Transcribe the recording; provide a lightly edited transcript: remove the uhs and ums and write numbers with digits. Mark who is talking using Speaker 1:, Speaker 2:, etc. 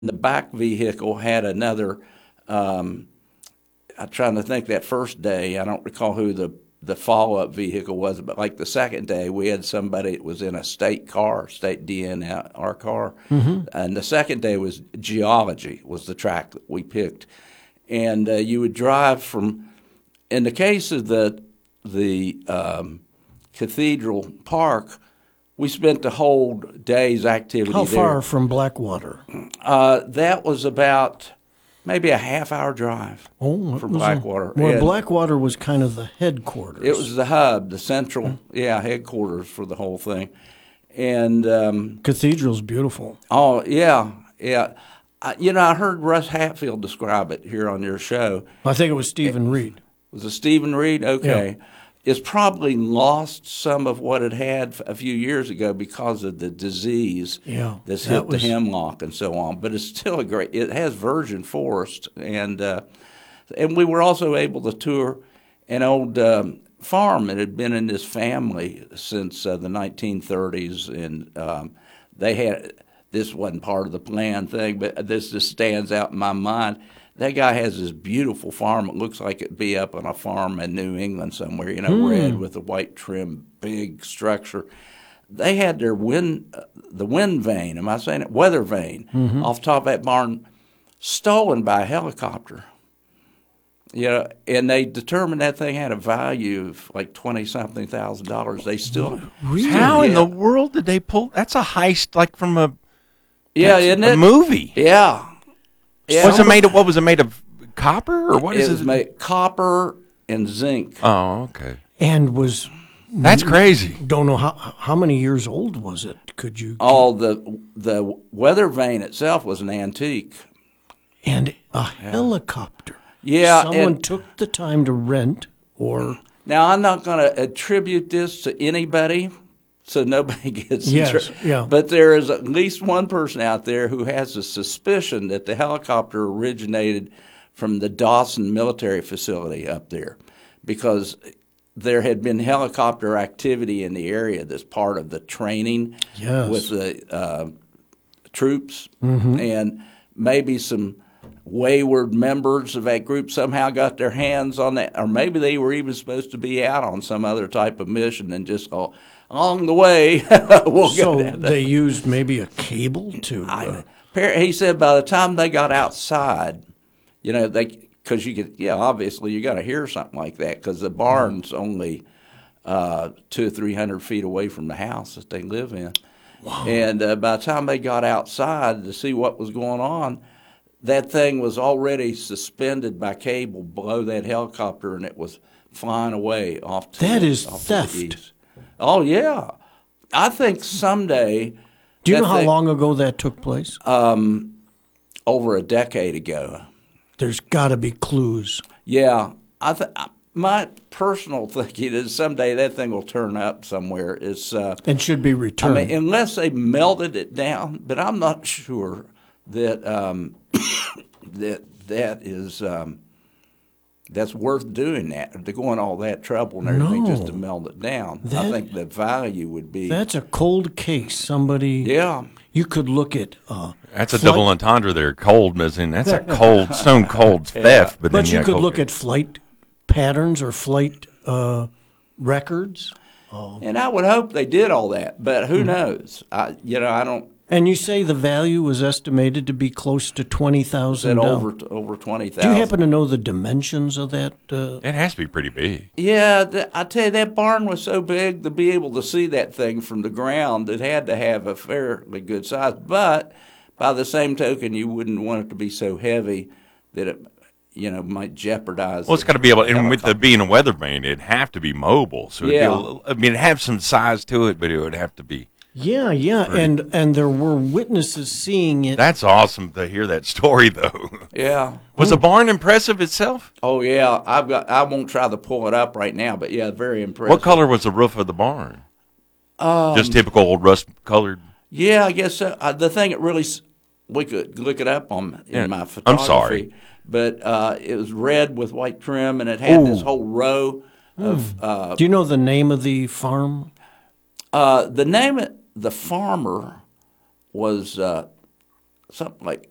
Speaker 1: the back vehicle had another. I'm trying to think that first day. I don't recall who the follow up vehicle was, but like the second day, we had somebody that was in a state car, state DNR car, and the second day was geology was the track that we picked, and you would drive from. In the case of the Cathedral Park, we spent the whole day's activity
Speaker 2: How
Speaker 1: there.
Speaker 2: far from Blackwater?
Speaker 1: That was about maybe a half-hour drive from Blackwater.
Speaker 2: Well, Blackwater was kind of the headquarters.
Speaker 1: It was the hub, the central, headquarters for the whole thing. And
Speaker 2: Cathedral's beautiful.
Speaker 1: oh yeah. I heard Russ Hatfield describe it here on your show.
Speaker 2: I think it was Stephen Reed.
Speaker 1: Was it Stephen Reed? Okay.
Speaker 2: Yeah.
Speaker 1: It's probably lost some of what it had a few years ago because of the disease that's hit the hemlock and so on. But it's still it has virgin forest, and we were also able to tour an old farm that had been in this family since the 1930s, and they had. This wasn't part of the plan thing, but this just stands out in my mind. That guy has this beautiful farm. It looks like it'd be up on a farm in New England somewhere, red with a white trim, big structure. They had their the wind vane, am I saying it? Weather vane, off top of that barn, stolen by a helicopter. And they determined that thing had a value of like $20-something thousand. They still
Speaker 3: really? How in the world did they pull? That's a heist, like from a
Speaker 1: isn't it?
Speaker 3: A movie.
Speaker 1: Yeah.
Speaker 3: Was it made of? What was it made of? Copper or what is it?
Speaker 1: It was made copper and zinc.
Speaker 3: Oh, okay.
Speaker 2: And was
Speaker 3: that's crazy.
Speaker 2: Don't know how many years old was it? Could you?
Speaker 1: The weather vane itself was an antique.
Speaker 2: And a helicopter.
Speaker 1: Yeah,
Speaker 2: someone took the time to rent or.
Speaker 1: Now I'm not going to attribute this to anybody, so nobody gets But there is at least one person out there who has a suspicion that the helicopter originated from the Dawson military facility up there, because there had been helicopter activity in the area that's part of the training with the troops, and maybe some wayward members of that group somehow got their hands on that, or maybe they were even supposed to be out on some other type of mission and just along the way
Speaker 2: they used maybe a cable to.
Speaker 1: He said by the time they got outside, because you could, obviously you got to hear something like that because the barn's only 200 or 300 feet away from the house that they live in. Wow. And by the time they got outside to see what was going on, that thing was already suspended by cable below that helicopter, and it was flying away off to
Speaker 2: that is
Speaker 1: off
Speaker 2: theft.
Speaker 1: To the east. Oh yeah, I think someday.
Speaker 2: Do you know how long ago that took place?
Speaker 1: Over a decade ago.
Speaker 2: There's got to be clues.
Speaker 1: Yeah, my personal thinking is someday that thing will turn up somewhere.
Speaker 2: And should be returned.
Speaker 1: Unless they melted it down, but I'm not sure that that is that's worth doing that, to go on all that trouble and everything just to melt it down. I think the value would be.
Speaker 2: That's a cold case. Somebody.
Speaker 1: Yeah.
Speaker 2: You could look at.
Speaker 3: That's a double entendre there. Cold missing. That's a stone cold theft.
Speaker 2: Yeah. But you could look at flight patterns or flight records.
Speaker 1: Oh. And I would hope they did all that, but who knows? I don't.
Speaker 2: And you say the value was estimated to be close to $20,000.
Speaker 1: Over $20,000.
Speaker 2: Do you happen to know the dimensions of that?
Speaker 3: It has to be pretty big.
Speaker 1: Yeah, I tell you, that barn was so big to be able to see that thing from the ground. It had to have a fairly good size, but by the same token, you wouldn't want it to be so heavy that it, might jeopardize.
Speaker 3: Well, it's got to be able, and with the being a weather vane, it'd have to be mobile. So it'd have some size to it, but it would have to be.
Speaker 2: Yeah, and there were witnesses seeing it.
Speaker 3: That's awesome to hear that story, though.
Speaker 1: Yeah.
Speaker 3: Was the barn impressive itself?
Speaker 1: Oh yeah, I won't try to pull it up right now, but yeah, very impressive.
Speaker 3: What color was the roof of the barn? Just typical old rust colored.
Speaker 1: Yeah, I guess so. The thing that really we could look it up in my photography.
Speaker 3: I'm sorry,
Speaker 1: but it was red with white trim, and it had this whole row of.
Speaker 2: Do you know the name of the farm?
Speaker 1: The name of the farmer was something like